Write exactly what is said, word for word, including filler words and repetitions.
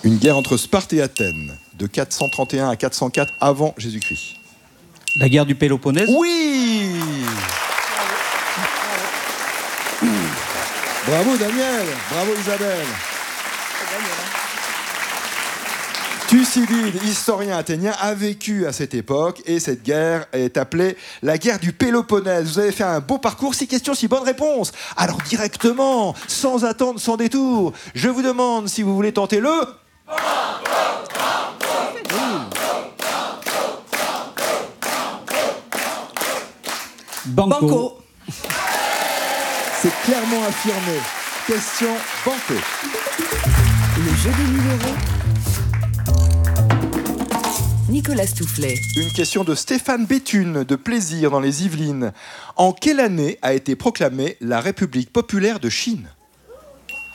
Une guerre entre Sparte et Athènes, de quatre cent trente et un à quatre cent quatre avant Jésus-Christ. La guerre du Péloponnèse. Oui. Bravo Daniel, bravo Isabelle. Thucydide, historien athénien, a vécu à cette époque et cette guerre est appelée la guerre du Péloponnèse. Vous avez fait un beau parcours, six questions, six bonnes réponses. Alors directement, sans attendre, sans détour, je vous demande si vous voulez tenter le... Banco. Banco. C'est clairement affirmé. Question banco. Le jeu des numéros. Nicolas Stoufflet. Une question de Stéphane Béthune, de Plaisir, dans les Yvelines. En quelle année a été proclamée la République populaire de Chine ?